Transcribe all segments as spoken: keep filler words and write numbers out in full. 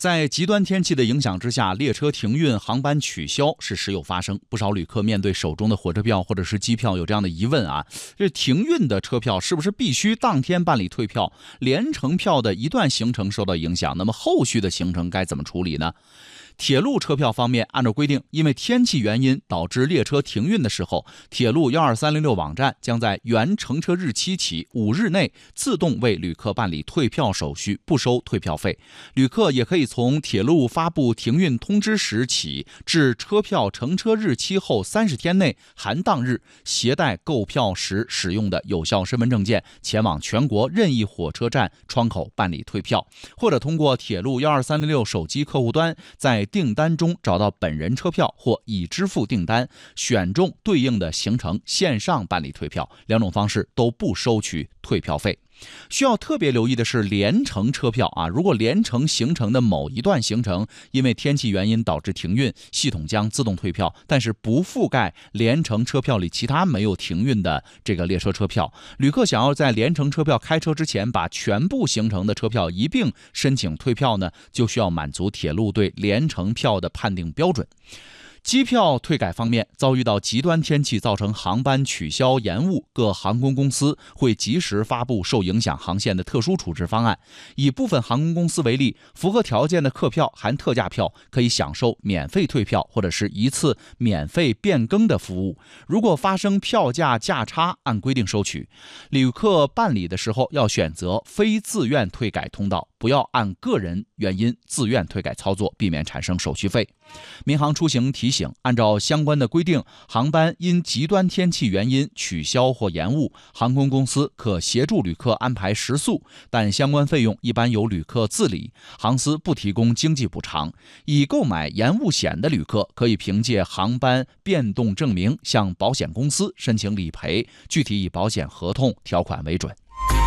在极端天气的影响之下，列车停运、航班取消是时有发生。不少旅客面对手中的火车票或者是机票有这样的疑问啊：这停运的车票是不是必须当天办理退票？连程票的一段行程受到影响，那么后续的行程该怎么处理呢？铁路车票方面，按照规定，因为天气原因导致列车停运的时候，铁路一二三零六网站将在原乘车日期起五日内自动为旅客办理退票手续，不收退票费。旅客也可以从铁路发布停运通知时起至车票乘车日期后三十天内含当日，携带购票时使用的有效身份证件，前往全国任意火车站窗口办理退票，或者通过铁路一二三零六手机客户端在订单中找到本人车票或已支付订单，选中对应的行程线上办理退票，两种方式都不收取退票费。需要特别留意的是连程车票啊，如果连程行程的某一段行程因为天气原因导致停运，系统将自动退票，但是不覆盖连程车票里其他没有停运的这个列车车票。旅客想要在连程车票开车之前把全部行程的车票一并申请退票呢，就需要满足铁路对连程票的判定标准。机票退改方面，遭遇到极端天气造成航班取消延误，各航空公司会及时发布受影响航线的特殊处置方案。以部分航空公司为例，符合条件的客票含特价票可以享受免费退票或者是一次免费变更的服务，如果发生票价价差，按规定收取。旅客办理的时候要选择非自愿退改通道，不要按个人原因自愿退改操作，避免产生手续费。民航出行提醒，按照相关的规定，航班因极端天气原因取消或延误，航空公司可协助旅客安排食宿，但相关费用一般由旅客自理，航司不提供经济补偿。已购买延误险的旅客可以凭借航班变动证明向保险公司申请理赔，具体以保险合同条款为准。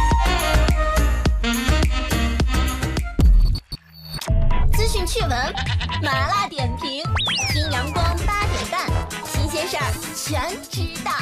资讯趣闻，麻辣点评，听阳光八点半，新鲜事儿全知道。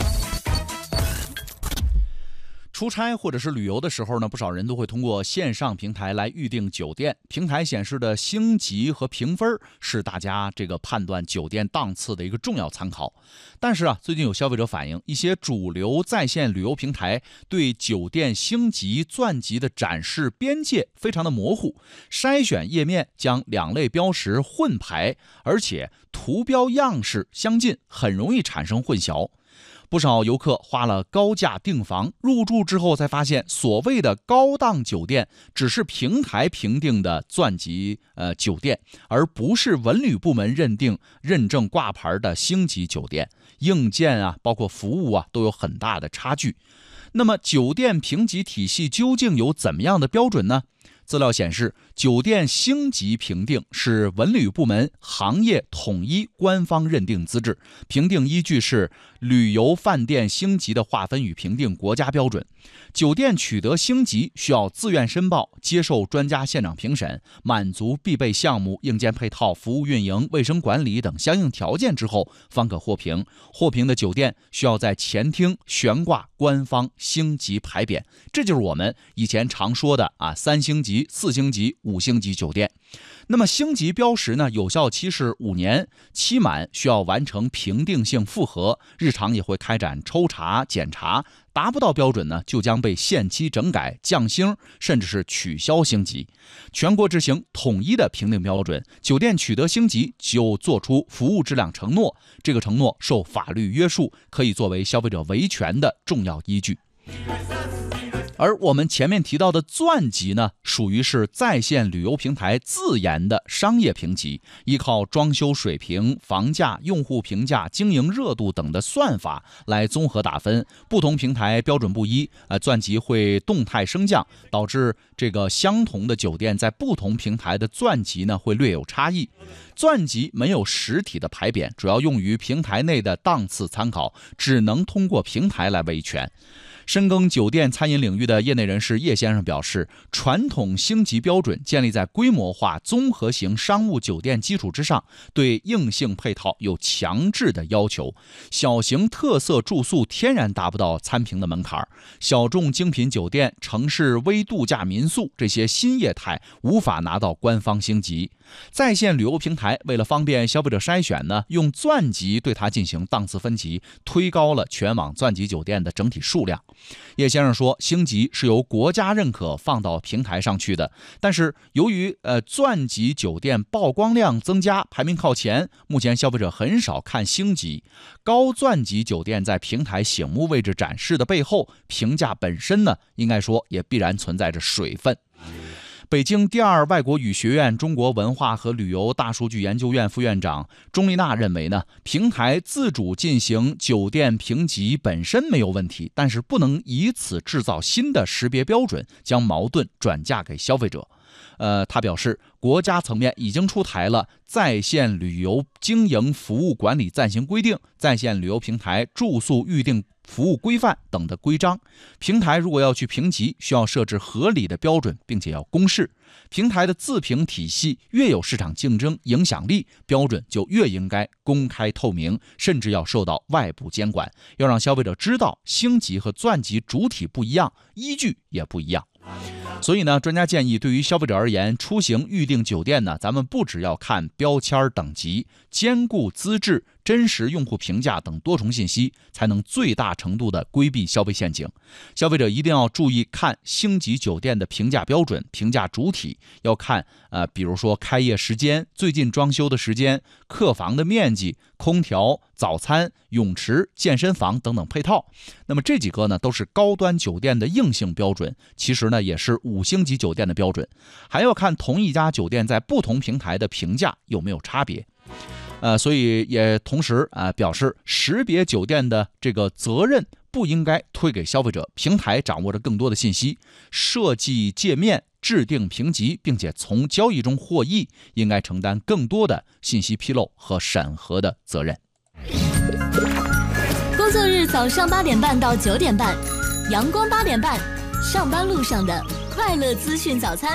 出差或者是旅游的时候呢，不少人都会通过线上平台来预订酒店。平台显示的星级和评分是大家这个判断酒店档次的一个重要参考。但是啊，最近有消费者反映，一些主流在线旅游平台对酒店星级、钻级的展示边界非常的模糊，筛选页面将两类标识混排，而且图标样式相近，很容易产生混淆。不少游客花了高价订房，入住之后才发现，所谓的高档酒店只是平台评定的钻级呃酒店，而不是文旅部门认定认证挂牌的星级酒店。硬件啊，包括服务啊，都有很大的差距。那么，酒店评级体系究竟有怎么样的标准呢？资料显示，酒店星级评定是文旅部门行业统一官方认定资质，评定依据是旅游饭店星级的划分与评定国家标准。酒店取得星级需要自愿申报，接受专家现场评审，满足必备项目、硬件配套、服务运营、卫生管理等相应条件之后，方可获评。获评的酒店需要在前厅悬挂官方星级牌匾，这就是我们以前常说的啊三星级、四星级、五星级酒店。那么星级标识呢，有效期是五年，期满需要完成评定性复核，日常也会开展抽查检查，达不到标准呢，就将被限期整改、降星，甚至是取消星级。全国执行统一的评定标准，酒店取得星级就做出服务质量承诺，这个承诺受法律约束，可以作为消费者维权的重要依据。而我们前面提到的钻级呢，属于是在线旅游平台自研的商业评级，依靠装修水平、房价、用户评价、经营热度等的算法来综合打分。不同平台标准不一，呃，钻级会动态升降，导致这个相同的酒店在不同平台的钻级呢会略有差异。钻级没有实体的牌匾，主要用于平台内的档次参考，只能通过平台来维权。 深耕酒店餐饮领域的业内人士叶先生表示，传统星级标准建立在规模化综合型商务酒店基础之上，对硬性配套有强制的要求。小型特色住宿天然达不到参评的门槛，小众精品酒店、城市微度假民宿这些新业态无法拿到官方星级。在线旅游平台为了方便消费者筛选呢，用钻级对它进行档次分级，推高了全网钻级酒店的整体数量。叶先生说，星级是由国家认可放到平台上去的，但是由于呃钻级酒店曝光量增加，排名靠前，目前消费者很少看星级。高钻级酒店在平台醒目位置展示的背后，评价本身呢，应该说也必然存在着水分。北京第二外国语学院中国文化和旅游大数据研究院副院长钟丽娜认为呢，平台自主进行酒店评级本身没有问题，但是不能以此制造新的识别标准，将矛盾转嫁给消费者。呃，他表示，国家层面已经出台了在线旅游经营服务管理暂行规定、在线旅游平台住宿预订服务规范等的规章。平台如果要去评级，需要设置合理的标准，并且要公示。平台的自评体系越有市场竞争影响力，标准就越应该公开透明，甚至要受到外部监管，要让消费者知道星级和钻级主体不一样，依据也不一样。所以呢，专家建议，对于消费者而言，出行预订酒店呢，咱们不只要看标签等级，兼顾资质、真实用户评价等多重信息，才能最大程度的规避消费陷阱。消费者一定要注意看星级酒店的评价标准、评价主体，要看呃，比如说开业时间、最近装修的时间、客房的面积、空调、早餐、泳池、健身房等等配套。那么这几个呢，都是高端酒店的硬性标准，其实呢，也是五星级酒店的标准。还要看同一家酒店在不同平台的评价有没有差别。呃，所以也同时啊、呃、表示，识别酒店的这个责任不应该推给消费者，平台掌握着更多的信息，设计界面、制定评级，并且从交易中获益，应该承担更多的信息披露和审核的责任。 工作日早上八点半到九点半，阳光八点半，上班路上的快乐资讯早餐。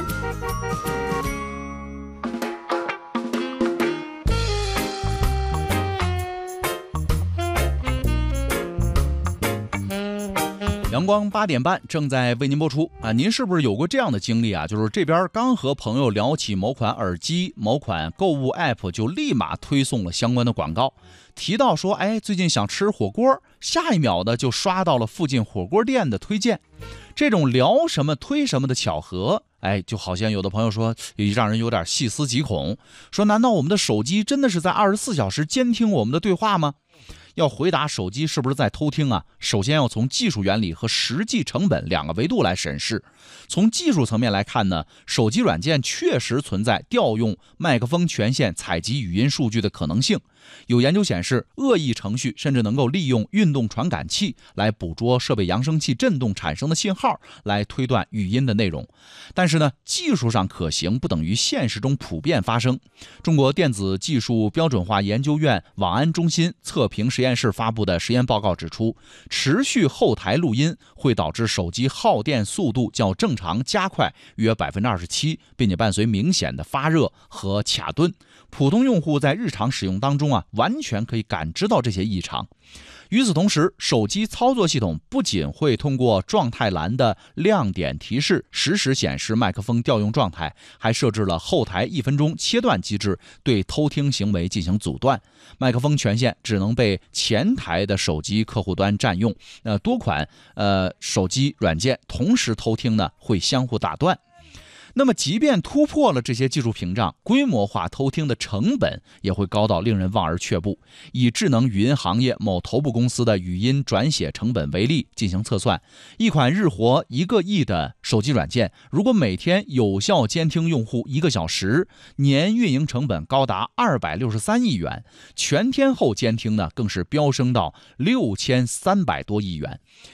阳光八点半正在为您播出啊！您是不是有过这样的经历啊？就是这边刚和朋友聊起某款耳机、某款购物 app， 就立马推送了相关的广告。提到说，哎，最近想吃火锅，下一秒的就刷到了附近火锅店的推荐。这种聊什么推什么的巧合，哎，就好像有的朋友说，让人有点细思极恐。说，难道我们的手机真的是在二十四小时监听我们的对话吗？要回答手机是不是在偷听啊，首先要从技术原理和实际成本两个维度来审视。从技术层面来看呢，手机软件确实存在调用麦克风权限采集语音数据的可能性。有研究显示，恶意程序甚至能够利用运动传感器来捕捉设备扬声器振动产生的信号，来推断语音的内容。但是呢，技术上可行不等于现实中普遍发生。中国电子技术标准化研究院网安中心测评实验室发布的实验报告指出，持续后台录音会导致手机耗电速度较正常加快约 百分之二十七， 并且伴随明显的发热和卡顿。普通用户在日常使用当中啊，完全可以感知到这些异常。与此同时，手机操作系统不仅会通过状态栏的亮点提示实时显示麦克风调用状态，还设置了后台一分钟切断机制，对偷听行为进行阻断。麦克风权限只能被前台的手机客户端占用。呃，多款呃手机软件同时偷听呢，会相互打断。那么即便突破了这些技术屏障，规模化偷听的成本也会高到令人望而却步。以智能语音行业某头部公司的语音转写成本为例进行测算，一款日活一个亿的手机软件，如果每天有效监听用户一个小时，年运营成本高达二百六十三亿元，全天候监听呢更是飙升到六千三百多亿元。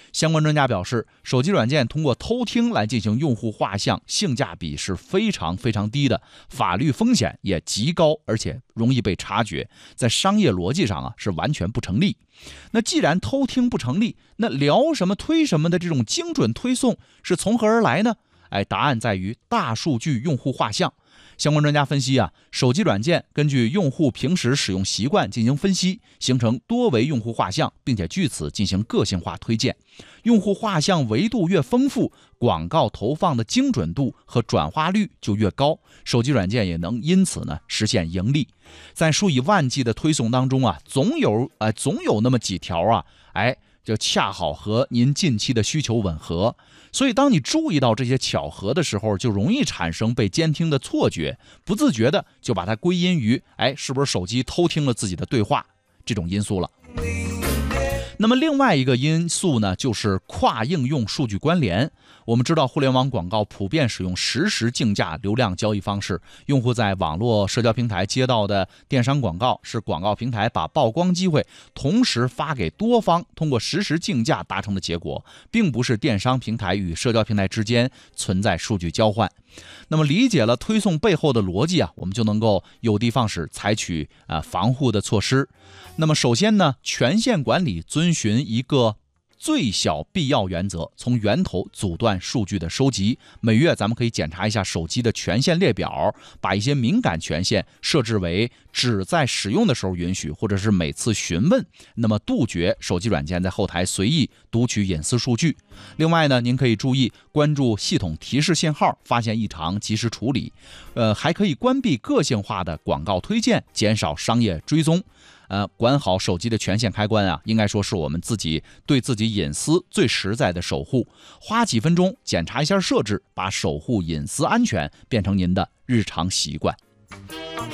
相关专家表示，手机软件通过偷听来进行用户画像，性价比是非常非常低的，法律风险也极高，而且容易被察觉，在商业逻辑上啊是完全不成立。那既然偷听不成立，那聊什么推什么的这种精准推送是从何而来呢？哎，答案在于大数据用户画像。相关专家分析啊，手机软件根据用户平时使用习惯进行分析，形成多维用户画像，并且据此进行个性化推荐。用户画像维度越丰富，广告投放的精准度和转化率就越高，手机软件也能因此呢实现盈利。在数以万计的推送当中啊，总有呃总有那么几条啊，哎。就恰好和您近期的需求吻合，所以当你注意到这些巧合的时候，就容易产生被监听的错觉，不自觉的就把它归因于哎，是不是手机偷听了自己的对话这种因素了。那么另外一个因素呢，就是跨应用数据关联。我们知道互联网广告普遍使用实时竞价流量交易方式，用户在网络社交平台接到的电商广告，是广告平台把曝光机会同时发给多方，通过实时竞价达成的结果，并不是电商平台与社交平台之间存在数据交换。那么理解了推送背后的逻辑啊，我们就能够有的放矢，采取啊、呃、防护的措施。那么首先呢，权限管理遵循一个最小必要原则，从源头阻断数据的收集。每月咱们可以检查一下手机的权限列表，把一些敏感权限设置为只在使用的时候允许，或者是每次询问，那么杜绝手机软件在后台随意读取隐私数据。另外呢，您可以注意关注系统提示信号，发现异常及时处理。呃，还可以关闭个性化的广告推荐，减少商业追踪。呃，管好手机的权限开关啊，应该说是我们自己对自己隐私最实在的守护。花几分钟检查一下设置，把守护隐私安全变成您的日常习惯。